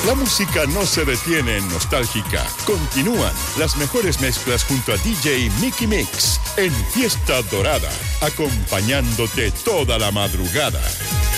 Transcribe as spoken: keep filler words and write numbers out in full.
La música no se detiene en Nostálgica. Continúan las mejores mezclas junto a D J Mickey Mix en Fiesta Dorada, acompañándote toda la madrugada.